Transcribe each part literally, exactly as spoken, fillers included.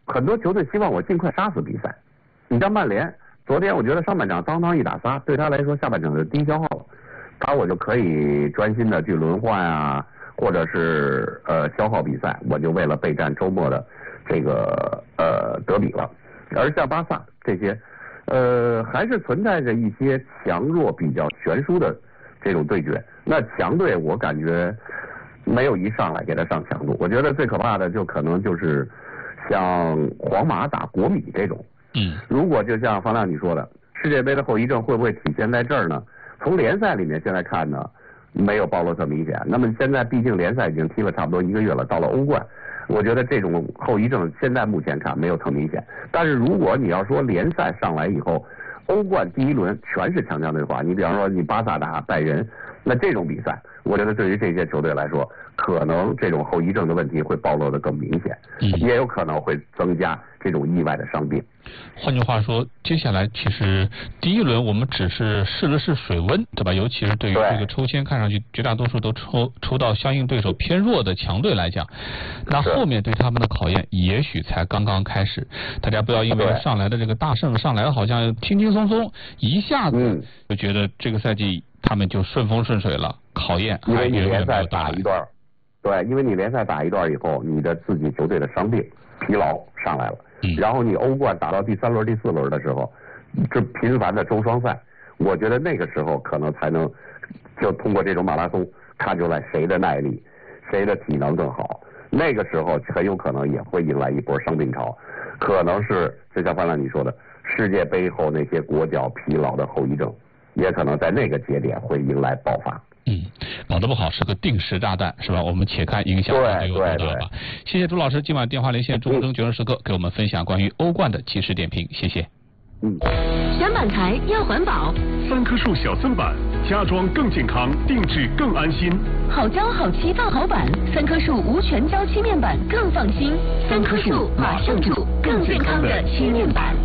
很多球队希望我尽快杀死比赛。你像曼联，昨天我觉得上半场当当一打仨，对他来说下半场是低消耗了，他我就可以专心的去轮换啊，或者是呃消耗比赛，我就为了备战周末的这个呃德比了。而像巴萨这些，呃还是存在着一些强弱比较悬殊的这种对决。那强队我感觉没有一上来给他上强度，我觉得最可怕的就可能就是像皇马打国米这种。 嗯， 如果就像方亮你说的，世界杯的后遗症会不会体现在这儿呢？从联赛里面现在看呢，没有暴露特明显。那么现在毕竟联赛已经踢了差不多一个月了，到了欧冠，我觉得这种后遗症现在目前看没有特明显。但是如果你要说联赛上来以后，欧冠第一轮全是强强对话，你比方说你巴萨打拜仁，那这种比赛，我觉得对于这些球队来说，可能这种后遗症的问题会暴露得更明显， 嗯， 也有可能会增加这种意外的伤病。 换句话说，接下来其实第一轮我们只是试了试水温，对吧？尤其是对于这个抽签，看上去绝大多数都抽抽到相应对手偏弱的强队来讲，那后面对他们的考验也许才刚刚开始。大家不要因为上来的这个大胜上来了好像轻轻松松，一下子就觉得这个赛季他们就顺风顺水了，考验还因为你远远联赛没有到来。 打一段，对，因为你联赛打一段以后，你的自己球队的伤病疲劳上来了。然后你欧冠打到第三轮、第四轮的时候，这频繁的周双赛，我觉得那个时候可能才能就通过这种马拉松看出来谁的耐力、谁的体能更好。那个时候很有可能也会迎来一波伤病潮，可能是就像范亮你说的，世界杯后那些国脚疲劳的后遗症，也可能在那个节点会迎来爆发。 嗯，搞得不好是个定时炸弹，是吧？我们且看影响会有多大吧。谢谢朱老师今晚电话连线中争决胜时刻给我们分享关于欧冠的即时点评，谢谢。 嗯， 选板材要环保， 三棵树小森板，家装更健康，定制更安心。 好胶好漆放好板，三棵树无全胶漆面板更放心。三棵树马上住，更健康的漆面板。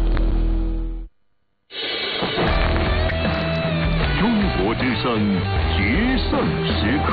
中国之声决胜时刻，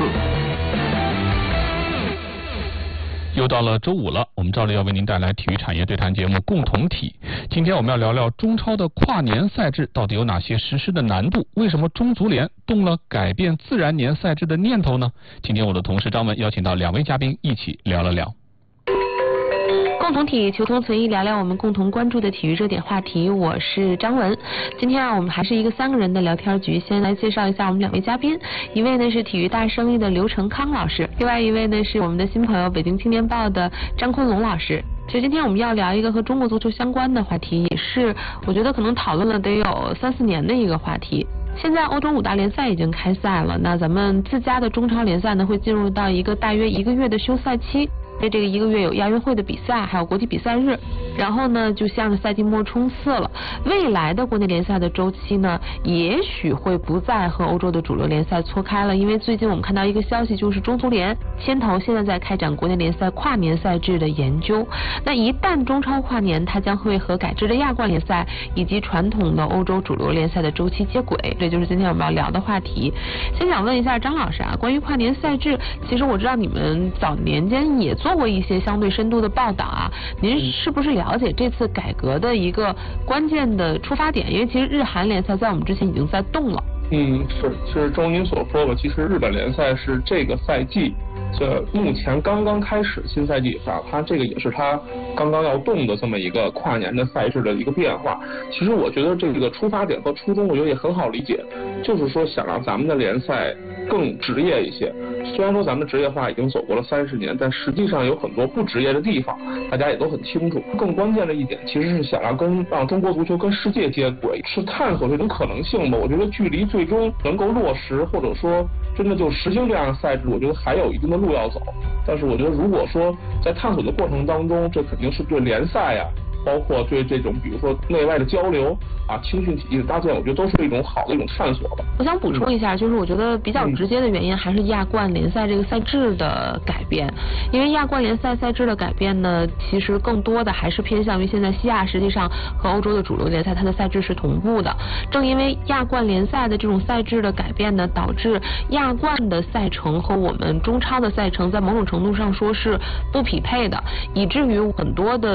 又到了周五了，我们照例要为您带来体育产业对谈节目《共同体》。今天我们要聊聊中超的跨年赛制到底有哪些实施的难度？为什么中足联动了改变自然年赛制的念头呢？今天我的同事张文邀请到两位嘉宾一起聊了聊。 共同体求同存异，聊聊我们共同关注的体育热点话题。我是张文。今天啊，我们还是一个三个人的聊天局。先来介绍一下我们两位嘉宾，一位呢是体育大生意的刘成康老师，另外一位呢是我们的新朋友北京青年报的张坤龙老师。其实今天我们要聊一个和中国足球相关的话题，也是我觉得可能讨论了得有三四年的一个话题。现在欧洲五大联赛已经开赛了，那咱们自家的中超联赛呢会进入到一个大约一个月的休赛期。这这个一个月有亚运会的比赛，还有国际比赛日，然后呢就向着赛季末冲刺了。未来的国内联赛的周期呢，也许会不再和欧洲的主流联赛错开了，因为最近我们看到一个消息，就是中足联牵头现在在开展国内联赛跨年赛制的研究。那一旦中超跨年，它将会和改制的亚冠联赛以及传统的欧洲主流联赛的周期接轨，这就是今天我们要聊的话题。先想问一下张老师啊，关于跨年赛制，其实我知道你们早年间也做过一些相对深度的报道啊，您是不是了解这次改革的一个关键的出发点？因为其实日韩联赛在我们之前已经在动了。 嗯，是，其实正如您所说的，其实日本联赛是这个赛季这目前刚刚开始新赛季啊，它这个也是它刚刚要动的这么一个跨年的赛制的一个变化。其实我觉得这个出发点和初衷我觉得也很好理解，就是说想让咱们的联赛更职业一些。虽然说咱们职业化已经走过了三十年，但实际上有很多不职业的地方，大家也都很清楚。更关键的一点其实是想让跟让中国足球跟世界接轨，是探索这种可能性的。我觉得距离最终能够落实或者说真的就实行这样的赛制，我觉得还有一定的路要走。但是我觉得如果说在探索的过程当中，这肯定是对联赛呀、啊包括对这种比如说内外的交流啊、青训体系的搭建，我觉得都是一种好的一种探索吧。 我想补充一下，就是我觉得比较直接的原因还是亚冠联赛这个赛制的改变，因为亚冠联赛赛制的改变呢，其实更多的还是偏向于现在西亚实际上和欧洲的主流联赛它的赛制是同步的。正因为亚冠联赛的这种赛制的改变呢，导致亚冠的赛程和我们中超的赛程在某种程度上说是不匹配的，以至于很多的